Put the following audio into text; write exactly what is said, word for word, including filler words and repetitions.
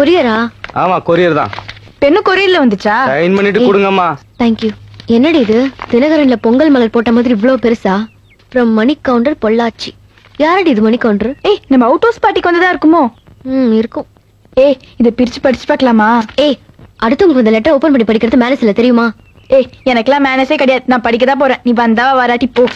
கொரியரா? ஆமா கொரியர் தான். பெண்ணு கொரியர்ல வந்துச்சா? சைன் பண்ணிட்டு கொடுங்கம்மா. Thank you. என்னடி இது தினகரன்ல பொங்கல் மலர் போட்ட மாதிரி இவ்வளவு பெருசா? From money counter Pollachi. யாரடி இது மணி கவுண்டர்? ஏய் நம்ம அவுட் ஹவுஸ் பார்ட்டிக்கு வந்ததா இருக்குமோ? ம் இருக்கும். ஏய் இத பிரிச்சு படிச்சு பார்க்கலாமா? ஏய் அடுத்தவங்க இந்த லெட்டர் ஓபன் பண்ணி படிக்கிறது மேனேஜ்ல தெரியுமா? ஏய் எனக்கெல்லாம் மேனேஜே கிடையாது. நான் படிக்க தான் போறேன். நீ வந்தா வராட்டி போ.